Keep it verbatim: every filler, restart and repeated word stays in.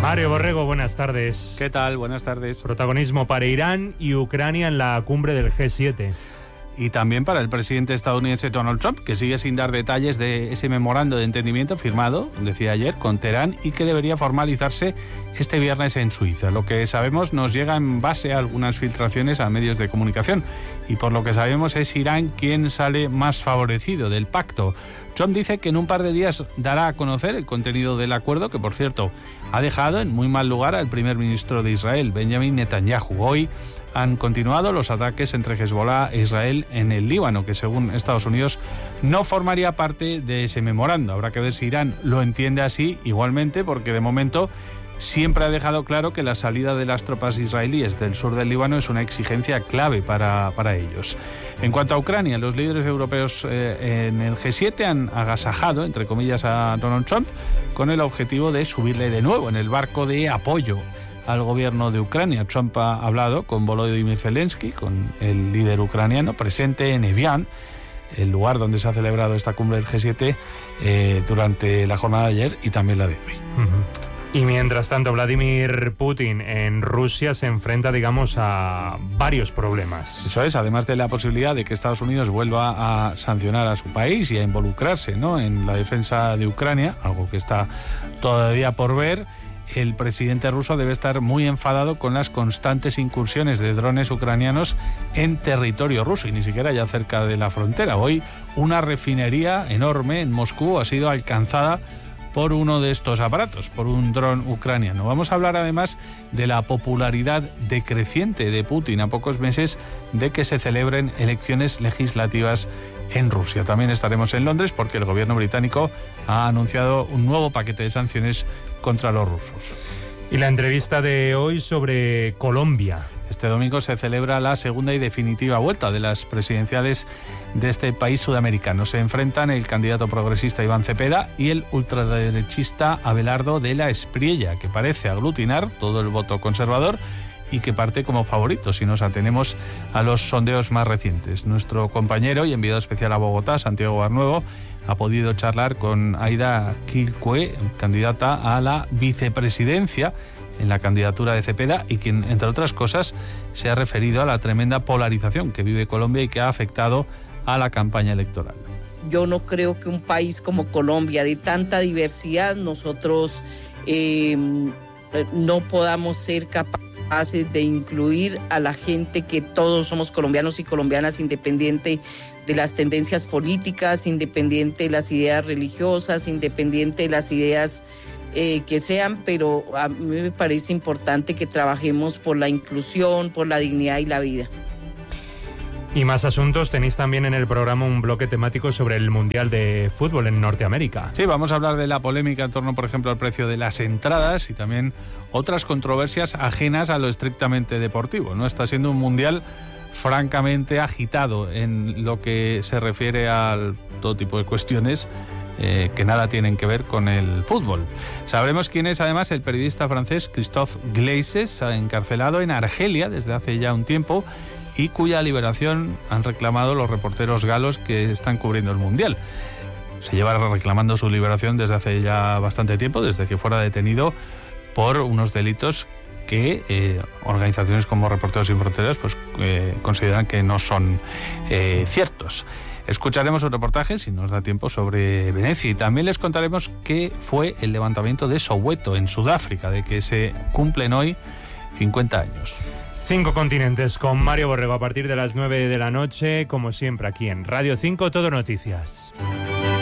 Mario Borrego, buenas tardes. ¿Qué tal? Buenas tardes. Protagonismo para Irán y Ucrania en la cumbre del G siete. Y también para el presidente estadounidense Donald Trump, que sigue sin dar detalles de ese memorando de entendimiento firmado, decía ayer, con Teherán y que debería formalizarse este viernes en Suiza. Lo que sabemos nos llega en base a algunas filtraciones a medios de comunicación y por lo que sabemos es Irán quien sale más favorecido del pacto. Trump dice que en un par de días dará a conocer el contenido del acuerdo, que por cierto ha dejado en muy mal lugar al primer ministro de Israel, Benjamin Netanyahu. Hoy han continuado los ataques entre Hezbollah e Israel en el Líbano, que según Estados Unidos no formaría parte de ese memorando. Habrá que ver si Irán lo entiende así igualmente, porque de momento siempre ha dejado claro que la salida de las tropas israelíes del sur del Líbano es una exigencia clave para, para ellos. En cuanto a Ucrania, los líderes europeos eh, en el G siete han agasajado, entre comillas, a Donald Trump con el objetivo de subirle de nuevo en el barco de apoyo al gobierno de Ucrania. Trump ha hablado con Volodymyr Zelensky, con el líder ucraniano, presente en Evian, el lugar donde se ha celebrado esta cumbre del G siete, eh, durante la jornada de ayer y también la de hoy. Uh-huh. Y mientras tanto, Vladimir Putin en Rusia se enfrenta, digamos, a varios problemas. Eso es, además de la posibilidad de que Estados Unidos vuelva a sancionar a su país y a involucrarse, ¿no?, en la defensa de Ucrania, algo que está todavía por ver. El presidente ruso debe estar muy enfadado con las constantes incursiones de drones ucranianos en territorio ruso y ni siquiera ya cerca de la frontera. Hoy una refinería enorme en Moscú ha sido alcanzada por uno de estos aparatos, por un dron ucraniano. Vamos a hablar además de la popularidad decreciente de Putin a pocos meses de que se celebren elecciones legislativas en Rusia. También estaremos en Londres porque el gobierno británico ha anunciado un nuevo paquete de sanciones contra los rusos. Y la entrevista de hoy sobre Colombia. Este domingo se celebra la segunda y definitiva vuelta de las presidenciales de este país sudamericano. Se enfrentan el candidato progresista Iván Cepeda y el ultraderechista Abelardo de la Espriella, que parece aglutinar todo el voto conservador y que parte como favorito si nos atenemos a los sondeos más recientes. Nuestro compañero y enviado especial a Bogotá, Santiago Barnuevo, ha podido charlar con Aida Quilcue, candidata a la vicepresidencia en la candidatura de Cepeda y quien, entre otras cosas, se ha referido a la tremenda polarización que vive Colombia y que ha afectado a la campaña electoral. Yo no creo que un país como Colombia, de tanta diversidad, nosotros eh, no podamos ser capaces de incluir a la gente, que todos somos colombianos y colombianas, independiente de las tendencias políticas, independiente de las ideas religiosas, independiente de las ideas eh, que sean, pero a mí me parece importante que trabajemos por la inclusión, por la dignidad y la vida. Y más asuntos, tenéis también en el programa un bloque temático sobre el Mundial de Fútbol en Norteamérica. Sí, vamos a hablar de la polémica en torno, por ejemplo, al precio de las entradas y también otras controversias ajenas a lo estrictamente deportivo, ¿no? Está siendo un Mundial francamente agitado en lo que se refiere a todo tipo de cuestiones eh, que nada tienen que ver con el fútbol. Sabremos quién es además el periodista francés Christophe Glaisses, encarcelado en Argelia desde hace ya un tiempo y cuya liberación han reclamado los reporteros galos que están cubriendo el Mundial. Se lleva reclamando su liberación desde hace ya bastante tiempo, desde que fuera detenido por unos delitos que eh, organizaciones como Reporteros Sin Fronteras pues, eh, consideran que no son eh, ciertos. Escucharemos un reportaje, si nos da tiempo, sobre Venecia y también les contaremos qué fue el levantamiento de Soweto en Sudáfrica, de que se cumplen hoy cincuenta años. Cinco continentes con Mario Borrego a partir de las nueve de la noche, como siempre aquí en Radio cinco, Todo Noticias.